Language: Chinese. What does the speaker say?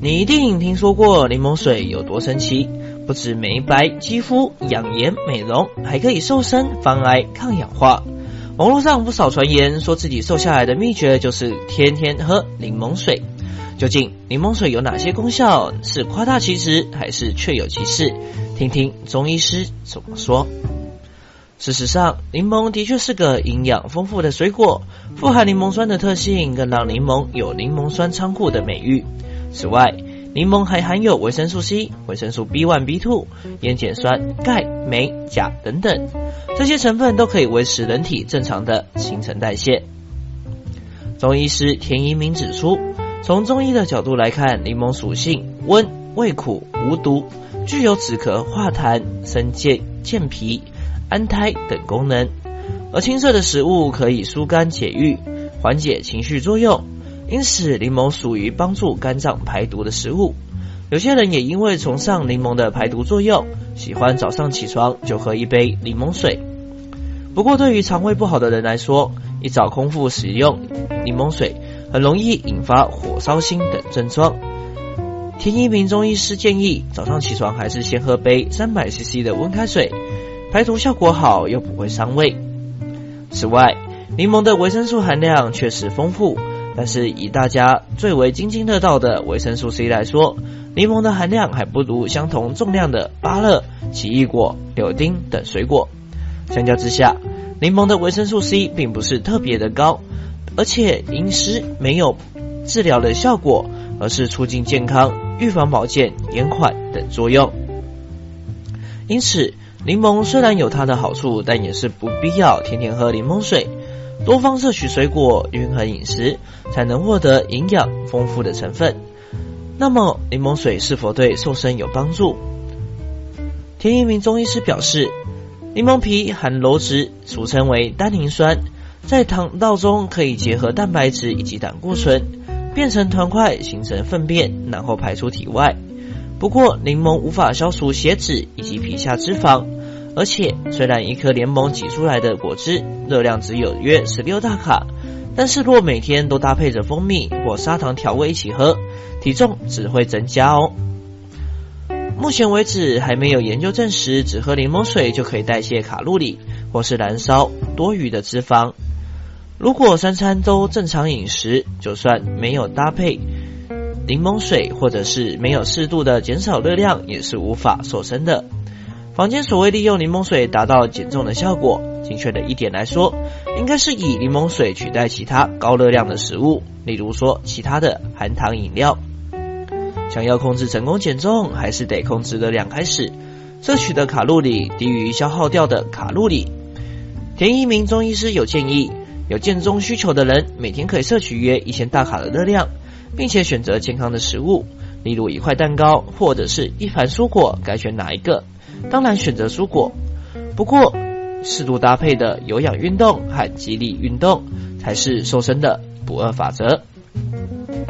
你一定听说过柠檬水有多神奇，不止美白肌肤、养颜美容，还可以瘦身、防癌、抗氧化。网络上不少传言说自己瘦下来的秘诀就是天天喝柠檬水。究竟柠檬水有哪些功效？是夸大其词，还是确有其事？听听中医师怎么说。事实上，柠檬的确是个营养丰富的水果，富含柠檬酸的特性更让柠檬有柠檬酸仓库的美誉。此外，柠檬还含有维生素 C、维生素 B1、B2、烟碱酸、钙、镁、钾等等，这些成分都可以维持人体正常的新陈代谢。中医师田一鸣指出，从中医的角度来看，柠檬属性温、味苦、无毒，具有止咳化痰、生健脾、安胎等功能，而青色的食物可以疏肝解郁，缓解情绪作用，因此柠檬属于帮助肝脏排毒的食物。有些人也因为崇尚柠檬的排毒作用，喜欢早上起床就喝一杯柠檬水。不过对于肠胃不好的人来说，一早空腹使用柠檬水很容易引发火烧心等症状。田一鸣中医师建议，早上起床还是先喝杯 300cc 的温开水，排毒效果好又不会伤胃。此外，柠檬的维生素含量确实丰富，但是以大家最为津津乐道的维生素 C 来说，柠檬的含量还不如相同重量的芭乐、奇异果、柳丁等水果。相较之下，柠檬的维生素 C 并不是特别的高，而且饮食没有治疗的效果，而是促进健康、预防保健、延缓等作用。因此，柠檬虽然有它的好处，但也是不必要天天喝柠檬水，多方摄取水果，均衡饮食，才能获得营养丰富的成分。那么，柠檬水是否对瘦身有帮助？田一鸣中医师表示，柠檬皮含鞣质，俗称为单宁酸，在肠道中可以结合蛋白质以及胆固醇，变成团块形成粪便，然后排出体外。不过，柠檬无法消除血脂以及皮下脂肪，而且虽然一颗柠檬挤出来的果汁热量只有约16大卡，但是若每天都搭配着蜂蜜或砂糖调味一起喝，体重只会增加哦。目前为止还没有研究证实只喝柠檬水就可以代谢卡路里或是燃烧多余的脂肪。如果3餐都正常饮食，就算没有搭配柠檬水或者是没有适度的减少热量，也是无法瘦身的。坊间所谓利用柠檬水达到减重的效果，精确的一点来说，应该是以柠檬水取代其他高热量的食物，例如说其他的含糖饮料。想要控制成功减重，还是得控制热量开始，摄取的卡路里低于消耗掉的卡路里。田一鸣中医师有建议，有减重需求的人每天可以摄取约1000大卡的热量，并且选择健康的食物，例如一块蛋糕或者是一盘蔬果，该选哪一个？当然选择蔬果。不过适度搭配的有氧运动和肌力运动才是瘦身的不二法则。